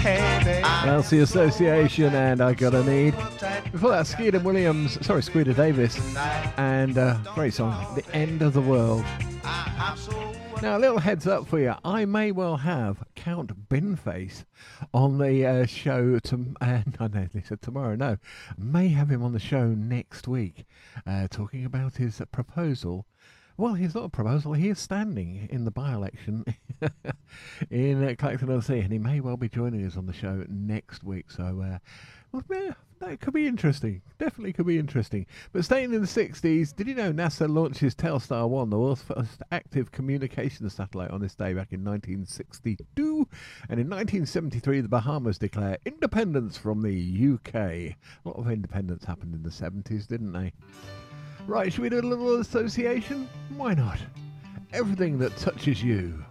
That's the Association and I Gotta Need. Before that, Skeeter Davis, and great song, The End of the World. Now, a little heads up for you. I may well have Count Binface on the show tomorrow. No, may have him on the show next week, talking about his proposal. Well, he's not a proposal. He is standing in the by-election in Clacton-on-Sea, and he may well be joining us on the show next week. So, that could be interesting. Definitely could be interesting. But staying in the 60s, did you know NASA launches Telstar 1, the world's first active communications satellite, on this day back in 1962? And in 1973, the Bahamas declare independence from the UK. A lot of independence happened in the 70s, didn't they? Right, should we do a little association? Why not? Everything that touches you.